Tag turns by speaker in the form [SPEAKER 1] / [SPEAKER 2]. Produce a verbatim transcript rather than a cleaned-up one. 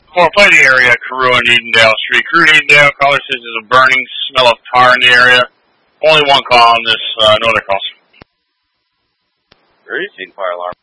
[SPEAKER 1] Well, play the area, Carew and Edendale Street. Carew and Edendale, caller says there's a burning smell of tar in the area. Only one call on this, uh, no other calls.
[SPEAKER 2] Greasing fire alarm.